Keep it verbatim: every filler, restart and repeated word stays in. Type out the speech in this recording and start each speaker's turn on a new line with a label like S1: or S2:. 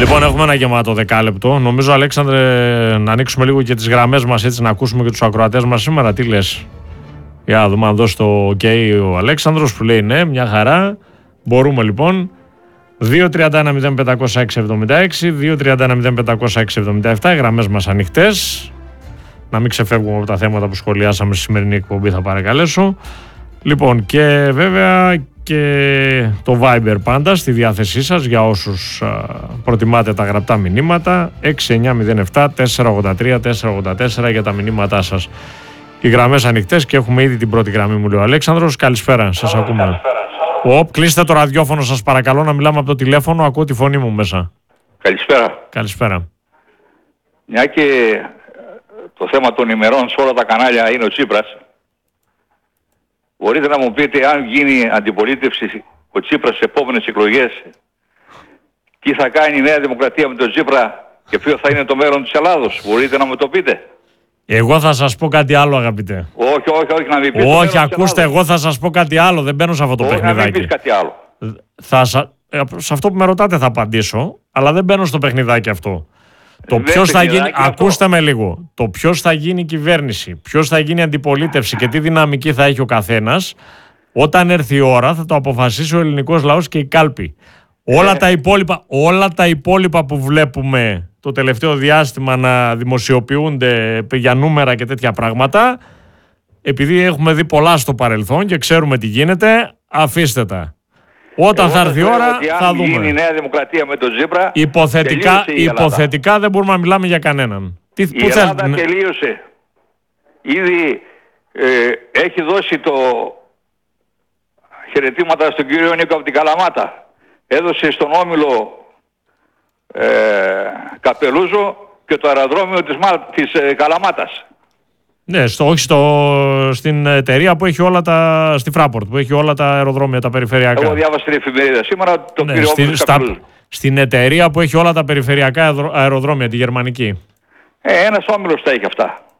S1: Λοιπόν, έχουμε ένα γεμάτο δεκάλεπτο. Νομίζω, Αλέξανδρε, να ανοίξουμε λίγο και τις γραμμές μας, έτσι, να ακούσουμε και τους ακροατές μας σήμερα. Τι λες? Για να δούμε αν δώσει το OK ο Αλέξανδρος, που λέει ναι, μια χαρά. Μπορούμε λοιπόν. δύο τριάντα ένα μηδέν πεντακόσια έξι εβδομήντα έξι, δύο τριάντα ένα μηδέν πεντακόσια έξι εβδομήντα επτά, οι γραμμές μας ανοιχτές. Να μην ξεφεύγουμε από τα θέματα που σχολιάσαμε στη σημερινή εκπομπή, θα παρακαλέσω. Λοιπόν, και βέβαια και το Viber πάντα στη διάθεσή σας για όσους α, προτιμάτε τα γραπτά μηνύματα. Έξι εννιά μηδέν επτά τέσσερα ογδόντα τρία τέσσερα ογδόντα τέσσερα για τα μηνύματά σας. Οι γραμμές ανοιχτές και έχουμε ήδη την πρώτη γραμμή, μου λέει ο Αλέξανδρος. Καλησπέρα, σας ακούμε. Καλησπέρα. Οπ, κλείστε το ραδιόφωνο σας παρακαλώ, να μιλάμε από το τηλέφωνο, ακούω τη φωνή μου μέσα.
S2: Καλησπέρα.
S1: Καλησπέρα.
S2: Μια και το θέμα των ημερών σε όλα τα κανάλια είναι ο Τσίπρας, μπορείτε να μου πείτε αν γίνει αντιπολίτευση ο Τσίπρας στις επόμενες εκλογές, τι θα κάνει η Νέα Δημοκρατία με τον Τσίπρα και ποιο θα είναι το μέλλον της Ελλάδος? Μπορείτε να μου το πείτε?
S1: Εγώ θα σας πω κάτι άλλο, αγαπητέ.
S2: Όχι, όχι, όχι, να μην πείτε.
S1: Όχι, ακούστε, εγώ θα σας πω κάτι άλλο. Δεν μπαίνω σε αυτό το
S2: όχι,
S1: παιχνιδάκι.
S2: Να μην πεις κάτι άλλο.
S1: Θα σα... Σε αυτό που με ρωτάτε θα απαντήσω, αλλά δεν μπαίνω στο παιχνιδάκι αυτό. Το ποιος θα γίνει, αυτό. Ακούστε με λίγο. Το ποιος θα γίνει κυβέρνηση, ποιος θα γίνει αντιπολίτευση και τι δυναμική θα έχει ο καθένας, όταν έρθει η ώρα θα το αποφασίσει ο ελληνικός λαός και η κάλπη. Ε. Όλα, τα υπόλοιπα, όλα τα υπόλοιπα που βλέπουμε το τελευταίο διάστημα να δημοσιοποιούνται για νούμερα και τέτοια πράγματα, επειδή έχουμε δει πολλά στο παρελθόν και ξέρουμε τι γίνεται, αφήστε τα. Όταν Εγώ θα έρθει η ώρα θα
S2: αν
S1: δούμε.
S2: Γίνει η Νέα Δημοκρατία με τον Τσίπρα,
S1: υποθετικά, υποθετικά δεν μπορούμε να μιλάμε για κανέναν. Τι,
S2: η Ελλάδα θέλ... τελείωσε. Ήδη ε, έχει δώσει το χαιρετήματα στον κύριο Νίκο από την Καλαμάτα. Έδωσε στον Όμιλο ε, Καπελούζο και το αεροδρόμιο της, της ε, Καλαμάτας.
S1: Ναι, στο, όχι στο, στην εταιρεία που έχει όλα τα, στη Fraport, που έχει όλα τα αεροδρόμια, τα περιφερειακά.
S2: Εγώ διάβασα την εφημερίδα σήμερα, τον
S1: ναι,
S2: κύριο
S1: στη, στα, στην εταιρεία που έχει όλα τα περιφερειακά αεροδρόμια, τη γερμανική.
S2: Ε, ένας όμιλος τα έχει αυτά.